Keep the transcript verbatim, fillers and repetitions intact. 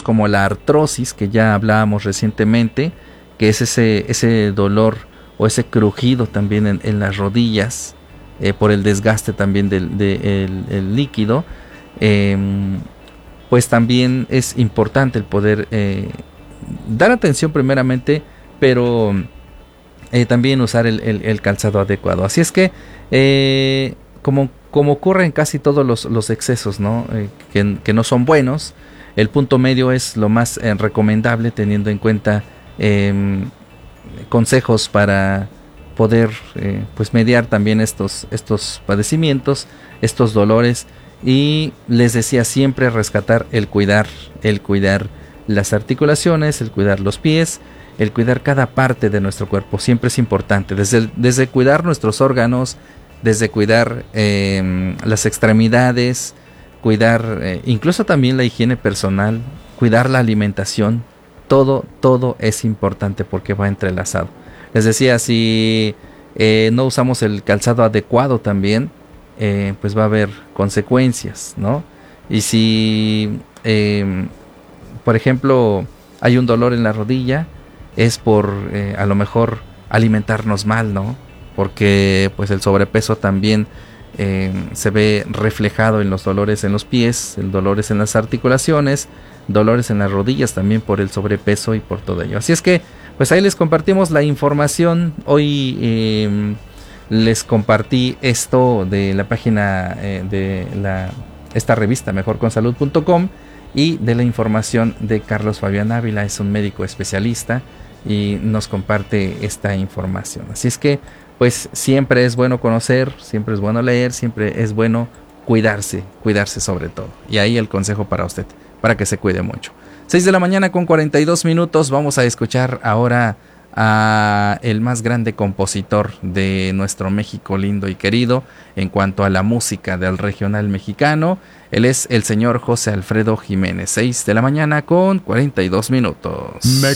como la artrosis, que ya hablábamos recientemente, que es ese, ese dolor o ese crujido también en, en las rodillas, eh, por el desgaste también del de el, el líquido. Eh, pues también es importante el poder eh, dar atención primeramente, pero eh, también usar el, el, el calzado adecuado. Así es que, eh, como, como ocurre en casi todos los, los excesos, ¿no? Eh, que, que no son buenos, el punto medio es lo más eh, recomendable, teniendo en cuenta eh, consejos para poder eh, pues mediar también estos, estos padecimientos, estos dolores. Y les decía, siempre rescatar el cuidar, el cuidar las articulaciones, el cuidar los pies, el cuidar cada parte de nuestro cuerpo. Siempre es importante, desde, desde cuidar nuestros órganos, desde cuidar eh, las extremidades, cuidar eh, incluso también la higiene personal, cuidar la alimentación. Todo, todo es importante porque va entrelazado. Les decía, si eh, no usamos el calzado adecuado también, Eh, pues va a haber consecuencias, ¿no? Y si, eh, por ejemplo, hay un dolor en la rodilla, es por eh, a lo mejor alimentarnos mal, ¿no? Porque pues el sobrepeso también eh, se ve reflejado en los dolores en los pies, en dolores en las articulaciones, dolores en las rodillas también por el sobrepeso y por todo ello. Así es que, pues ahí les compartimos la información. Hoy eh, les compartí esto de la página eh, de la, esta revista mejor con salud punto com y de la información de Carlos Fabián Ávila. Es un médico especialista y nos comparte esta información. Así es que pues siempre es bueno conocer, siempre es bueno leer, siempre es bueno cuidarse, cuidarse sobre todo. Y ahí el consejo para usted, para que se cuide mucho. seis de la mañana con cuarenta y dos minutos. Vamos a escuchar ahora a el más grande compositor de nuestro México lindo y querido en cuanto a la música del regional mexicano. Él es el señor José Alfredo Jiménez. Seis de la mañana con cuarenta y dos minutos. Me